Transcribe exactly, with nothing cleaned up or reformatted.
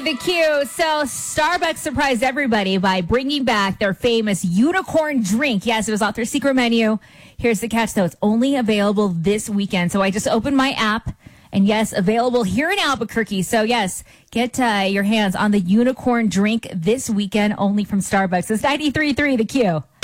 the Q. So Starbucks surprised everybody by bringing back their famous unicorn drink. Yes, it was off their secret menu. Here's the catch, though. It's only available this weekend. So I just opened my app. And yes, available here in Albuquerque. So yes, get uh, your hands on the unicorn drink this weekend only from Starbucks. It's ninety-three point three The Q.